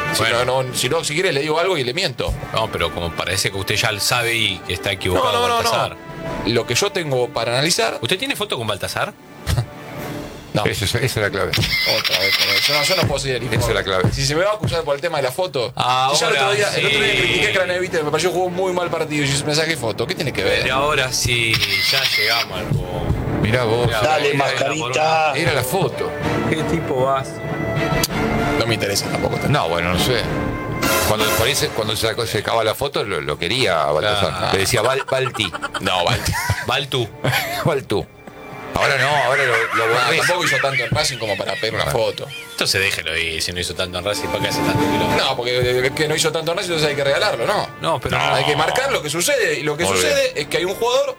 Bueno. Si quiere le digo algo y le miento. No, pero como parece que usted ya lo sabe y que está equivocado Baltasar. No. Lo que yo tengo para analizar... ¿Usted tiene foto con Baltasar? No. Esa es la clave. Otra vez. Yo no puedo seguir el informe. Esa es la clave. Si se me va a acusar por el tema de la foto... Ahora, ya el otro día sí. critiqué a Craneviter, me pareció que jugó un muy mal partido y me saqué foto. ¿Qué tiene que ver? Pero ahora sí, ya llegamos al gol. Mirá vos. Dale, mascarita. Era la foto. ¿Qué tipo vas? No me interesa tampoco. No, bueno, no sé. Cuando se acaba la foto lo quería a Baltasar. Ah. Le decía Balti. No, vale. Baltu. Baltu. Ahora no, ahora lo borré. Tampoco hizo tanto en Racing como para pedir una foto. Entonces déjelo ir, si no hizo tanto en Racing, ¿para qué hace tanto kilómetro? No, porque es que no hizo tanto en Racing, entonces hay que regalarlo, ¿no? No, pero no. Hay que marcar lo que sucede. Y lo que Muy sucede es que hay un jugador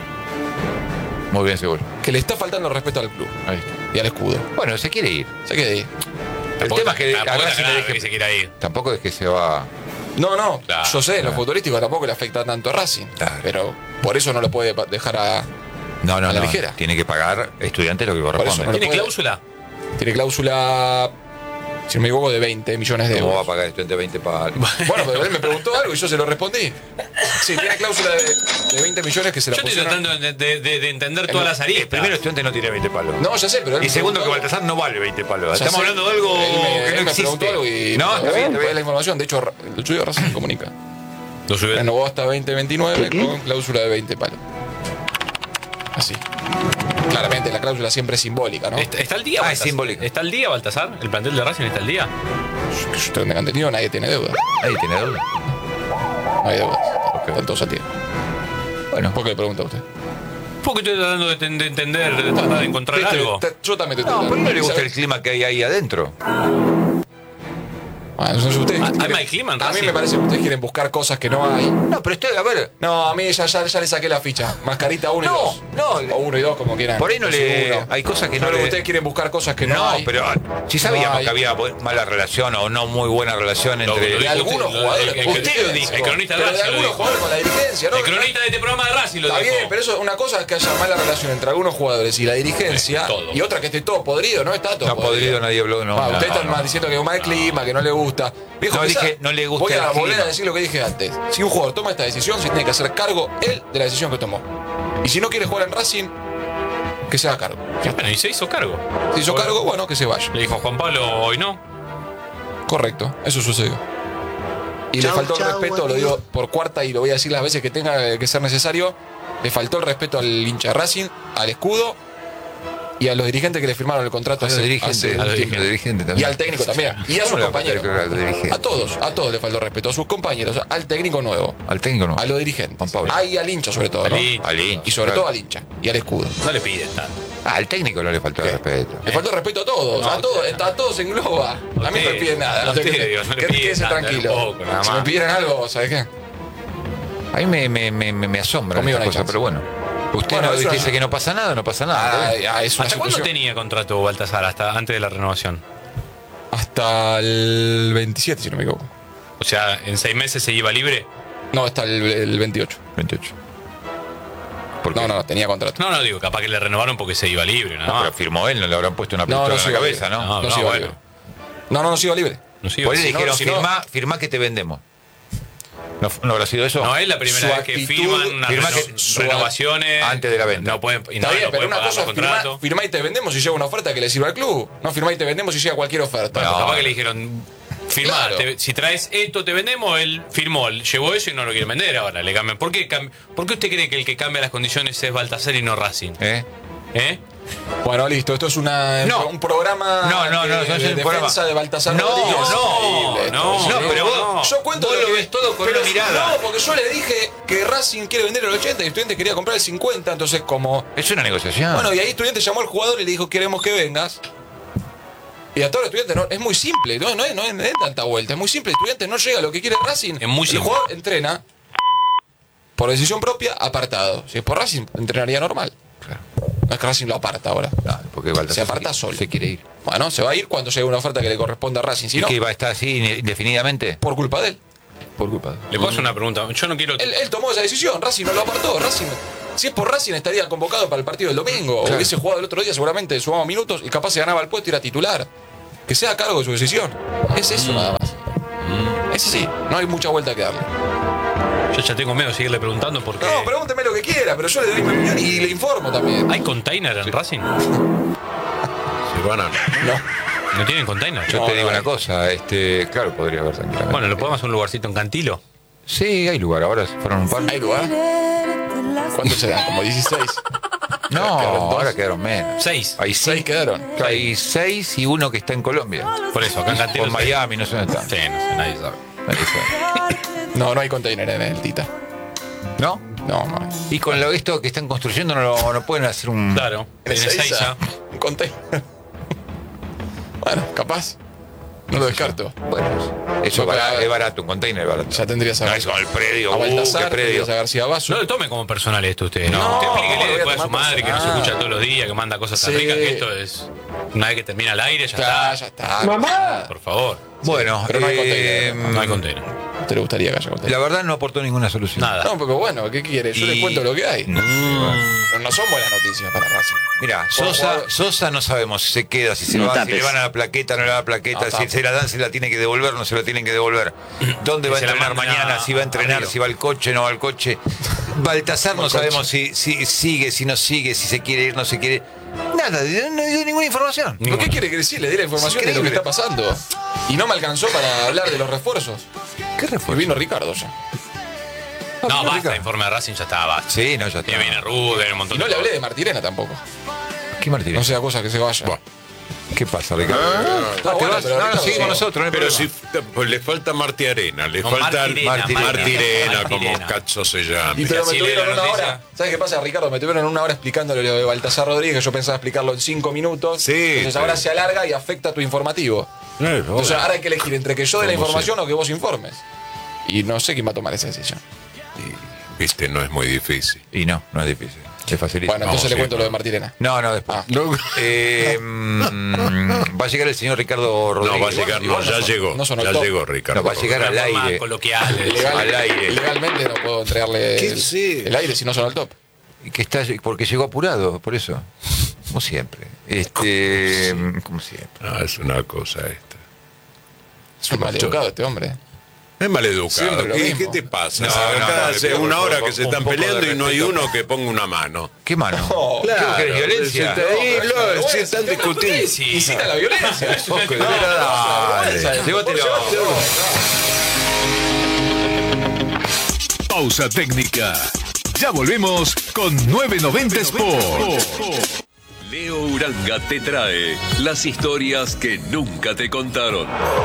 Muy bien, seguro. que le está faltando respeto al club Ahí está. y al escudo. Bueno, se quiere ir. Se queda ahí. El tema es que a tampoco Racing está le grave que se quiera ir. tampoco es que se va. No, Claro, yo sé, en lo futbolístico tampoco le afecta tanto a Racing. Claro. Pero por eso no lo puede dejar a No, la ligera. Tiene que pagar Estudiantes lo que eso corresponde. no lo ¿Tiene puede. cláusula? Tiene cláusula, si no me equivoco, de 20 millones de ¿Cómo va a euros. pagar Estudiantes 20 para.? Bueno, pero él me preguntó algo y yo se lo respondí. Sí, tiene cláusula de 20 millones que se la Yo estoy pusieron. tratando de entender todas las aristas. Primero, Estudiantes no tiene 20 palos. No, ya sé, pero él Y me segundo, que preguntó algo. Baltasar no vale 20 palos. Ya Estamos sé. hablando de algo Él me que no preguntó existe. algo y No, está bien, está fue bien. la información. De hecho, el estudio Racing comunica. Lo subió. Renovó hasta 2029 con cláusula de 20 palos. Así. Claramente la cláusula siempre es simbólica, ¿no? ¿Está al día? Ah, Baltasar? es simbólico. ¿Está al día, Baltasar? ¿El plantel de Racing está al día? Yo tengo entendido, nadie tiene deuda. Nadie tiene deuda. No hay deudas. Están todos a tiempo. Bueno, ¿Por qué le pregunta a usted? Porque estoy tratando de entender, de tratar de encontrar algo. Yo también te no, pero no le gusta ¿sabe? el clima que hay ahí adentro. Bueno, entonces ustedes ¿Hay quieren- mal clima en A mí Racing? me parece que ustedes quieren buscar cosas que no hay. No, pero estoy, a ver. No, a mí ya le saqué la ficha. Mascarita 1 y 2. No, O 1 y 2, como quieran. por ahí no Sí, le. uno. Hay cosas que no Pero le. ustedes quieren buscar cosas que no, No, hay. pero si sabíamos No hay. que había mala relación o no muy buena relación entre. De algunos jugadores. Usted lo dijo. El cronista de Pero de Racing lo algunos dijo. jugadores con la dirigencia, ¿no? El cronista de este programa de Racing lo Está dijo. bien, pero eso, una cosa es que haya mala relación entre algunos jugadores y la dirigencia, Todo. y otra que esté todo podrido, ¿no? Está todo No podrido, nadie habló. No, Ah, no, ustedes están no. más diciendo que es un mal clima, que no le gusta. Viejo, No pensá, dije, no le gusta voy a el volver clima. a decir lo que dije antes. Si un jugador toma esta decisión, se tiene que hacer cargo él de la decisión que tomó. Y si no quiere jugar en Racing, que se haga cargo. Bueno, y se hizo cargo. Si hizo cargo, bueno, que se vaya. Le dijo a Juan Pablo, hoy no. Correcto, eso sucedió. Y Chau, le faltó el chau, respeto, lo amigo. digo por cuarta y lo voy a decir las veces que tenga que ser necesario. Le faltó el respeto al hincha de Racing, al escudo y a los dirigentes que le firmaron el contrato A los hace dirigentes, un a los tiempo. dirigentes Y también. al técnico también. Y a sus ¿Cómo le va compañeros. faltar el dirigente? A todos le faltó respeto. A sus compañeros, al técnico nuevo, Al técnico no. a los dirigentes. Juan Pablo. Ah, y al hincha sobre todo, Al ¿no? hincha. Al hincha, Y sobre claro. todo al hincha y al escudo. No le piden tanto. Al técnico no le faltó el respeto. Le faltó respeto a todos, No, a todos engloba. A mí no me usted- piden nada. a usted, digo, no le piden Quédese tanto, tranquilo. un poco, nada Si me más. pidieran algo, ¿sabes qué? A mí me asombra Conmigo esta no hay cosa, chance. pero bueno. Usted Bueno, no eso dice es- que no pasa nada, no pasa nada. está bien. Es una ¿Hasta cuándo situación- tenía contrato Baltasar? ¿Hasta antes de la renovación? Hasta el 27, si no me equivoco. O sea, ¿en 6 meses se iba libre? No, hasta el 28. 28. ¿Por qué? No, tenía contrato. No, digo, capaz que le renovaron porque se iba libre, nada No, más. pero firmó él, no le habrán puesto una No, pistola no en se la iba cabeza, libre. ¿no? No se iba bueno. libre. No se iba libre. No se iba Por ahí le Si no- dijeron, si no- firmá que te vendemos. ¿No habrá sido eso? No es la primera Su vez que actitud- firman unas firma que- renovaciones antes de la venta. No pueden, y Está no, bien, no pero pueden una pagar cosa los es contratos. firmá y te vendemos si llega una oferta que le sirva al club. No, firmá y te vendemos si llega cualquier oferta. Bueno, No. capaz que le dijeron, firmá, Claro. si traes esto te vendemos, él firmó, él llevó eso y no lo quiere vender ahora, le cambian. ¿Por qué usted cree que el que cambia las condiciones es Baltasar y no Racing? ¿Eh? ¿Eh? Bueno, listo. Esto es un programa No, de, no es de un defensa programa. de Baltasar No, Rodríguez. no, Increíble no, esto. No, pero vos, Yo cuento vos lo lo que ves todo con pero una mirada. No, porque yo le dije que Racing quiere vender el 80 y Estudiantes quería comprar el 50, entonces como... Es una negociación. Bueno, y ahí Estudiantes llamó al jugador y le dijo, queremos que vengas. Y hasta ahora Estudiantes no, es muy simple, no es tanta vuelta, es muy simple. Estudiantes no llega a lo que quiere Racing. Es muy El simple. jugador entrena por decisión propia, apartado. Si es por Racing, entrenaría normal. Claro. No es que Racing lo aparta ahora. Claro, porque Baltasar Se aparta solo. Se quiere ir. Bueno, se va a ir cuando llegue una oferta que le corresponda a Racing. Si ¿Y no, que va a estar así indefinidamente? por culpa de él. Por culpa de. Le puedo hacer una pregunta. Yo no quiero. Él tomó esa decisión, Racing no lo apartó. Racing, si es por Racing, estaría convocado para el partido del domingo. Claro. O hubiese jugado el otro día, seguramente sumaba minutos y capaz se ganaba el puesto y era titular. Que sea a cargo de su decisión. Es eso nada más. Ese sí, no hay mucha vuelta que darle. Yo ya tengo miedo de seguirle preguntando porque. No, pregúnteme lo que quiera, pero yo le doy mi opinión y le informo también. ¿Hay container en Racing? Silvana. ¿No tienen container? Yo te digo una cosa, claro, podría haber tranquilamente. Bueno, ¿lo podemos hacer un lugarcito en Cantilo? Sí, hay lugar, ahora se fueron un par. ¿Hay lugar? ¿Cuántos serán? ¿Como 16? No, ahora quedaron menos. 6. Hay 6 quedaron. Hay 6 y uno que está en Colombia. Por eso, acá en Cantilo. O en Miami, no sé dónde está. Sí, no sé, nadie sabe. Nadie sabe. No hay container en el Tita. ¿No? No. Y con esto que están construyendo no pueden hacer un... Claro, En en Ezeiza. un container. Bueno, capaz. No lo descarto. Bueno, eso es barato, un container es barato. Ya tendrías a No, eso, el predio, a qué Baltasar, predio. tendrías a García Basso. No lo tome como personal esto usted. No, Usted explíquele lo voy a después a su tomar madre que nos personal. escucha todos los días, que manda cosas tan Sí. ricas, que esto es. Una vez que termina el aire, ya Claro, está. ya está. ¡Mamá! Por favor. Bueno, pero no hay container. No hay container. ¿Te le gustaría que haya container? la verdad no aportó ninguna solución. Nada. No, porque bueno, ¿qué quiere? Yo les cuento lo que hay. Pero no son buenas noticias para Racing. Mira, Por favor. Sosa no sabemos si se queda, si se No va, si tapes. le van a la plaqueta, no le van a la plaqueta, No si tapes. se la dan, se la tiene que devolver, no se la tienen que devolver. ¿Dónde Que va a se la entrenar manden mañana? Si va a entrenar, Río. si va al coche, no va al coche. Baltasar no sabemos si sigue, si no sigue, si se quiere ir, no se quiere. Nada, no dio ninguna información. ¿Por qué quiere que sí? Le dé la información de lo que increíble. está pasando. Y no me alcanzó para hablar de los refuerzos. ¿Qué Y refuerzo? vino Ricardo ya. No, basta, informe de Racing ya está, basta. Sí, no, ya está. Ya viene Ruder, un montón Y no de le hablé de cosas. Martirena tampoco. ¿Qué Martínez? No sea cosa que se vaya. ¿Qué pasa, Ricardo? No, bueno, pero no, Ricardo, seguimos sí. nosotros, no hay Pero problema. si pues, le falta Marti Arena, le No, falta Martirena, Martirena, como Martirena. Cazzo se llama. Y pero me así lee tuvieron la una noticia. hora. ¿Sabes qué pasa, Ricardo? Me tuvieron una hora explicándole lo de Baltasar Rodríguez. Yo pensaba explicarlo en 5 minutos. Sí, Entonces sí. ahora se alarga y afecta tu informativo. Entonces ahora hay que elegir entre que yo dé la ¿Cómo información o que vos informes. Y no sé quién va a tomar esa decisión. Viste, no es muy difícil. Y no es difícil. Es facilísimo. Bueno, entonces sí, le cuento bueno. lo de Martirena. No, después. Ah. Va a llegar el señor Ricardo Rodríguez. No, va a llegar, no, ya llegó. no sonó el Ya top. llegó, Ricardo. No, va a llegar al Una forma aire. coloquial. Al aire. Legalmente no puedo entregarle ¿Qué sí? el aire si no son al top. Que está, porque llegó apurado, por eso. Como siempre. Como siempre. Ah, es una cosa esta. Es un maleducado este hombre. Es maleducado. Siempre lo ¿Qué, mismo. ¿Qué te pasa? No, Acá no, hace pero una por hora favor, que se un están poco de peleando y no hay respeto. uno que ponga una mano. ¿Qué mano? No, ¿Qué querés, violencia? Se están discutiendo. Sí. incita a la violencia. Poco de dale. Llévatelo. Pausa técnica. Ya volvemos con 990 Sport. Leo Uranga te trae las historias que nunca te contaron.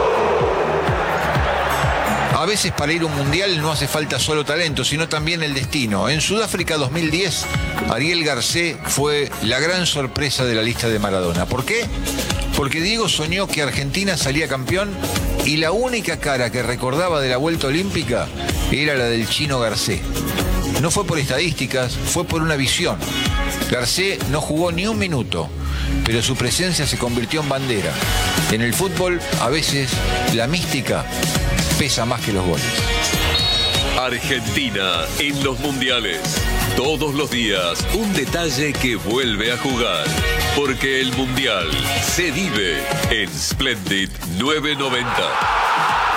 A veces para ir a un mundial no hace falta solo talento, sino también el destino. En Sudáfrica 2010, Ariel Garcés fue la gran sorpresa de la lista de Maradona. ¿Por qué? Porque Diego soñó que Argentina salía campeón y la única cara que recordaba de la vuelta olímpica era la del chino Garcés. No fue por estadísticas, fue por una visión. Garcés no jugó ni un minuto, pero su presencia se convirtió en bandera. En el fútbol, a veces, la mística pesa más que los goles. Argentina en los mundiales. Todos los días un detalle que vuelve a jugar. Porque el mundial se vive en Splendid 990.